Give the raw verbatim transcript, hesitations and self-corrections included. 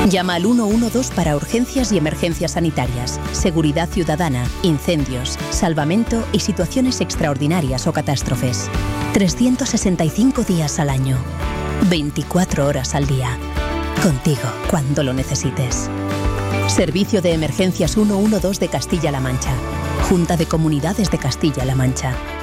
Llama al uno uno dos para urgencias y emergencias sanitarias, seguridad ciudadana, incendios, salvamento y situaciones extraordinarias o catástrofes. trescientos sesenta y cinco días al año, veinticuatro horas al día. Contigo cuando lo necesites. Servicio de Emergencias ciento doce de Castilla-La Mancha. Junta de Comunidades de Castilla-La Mancha.